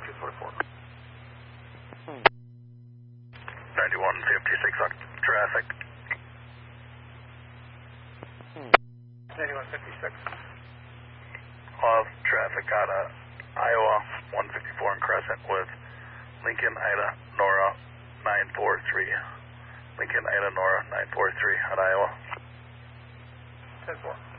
244. 9156 on traffic. 9156. Off traffic out of Iowa 154 and Crescent with Lincoln Ida Nora 943. Lincoln Ida Nora 943 at Iowa. 10-4.